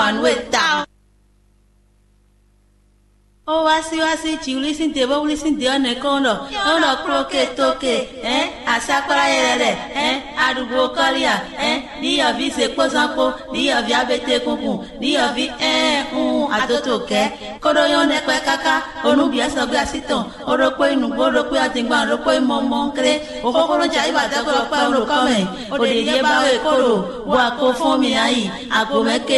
manueta. O wasi chiulisi de bo ulisi de onekono ono kroke toke asakora yere adugo koria ni ovi se posanpo ni ovi abete kunkun ni ovi atotoke kodo yon ne pe kaka onu bi asogbe asiton oropo inugbo oropo atingba oropo imomonkre okokoro jai bata ko pe oro kome ode ye ba we koro wa ko fun mi ayi agbo meke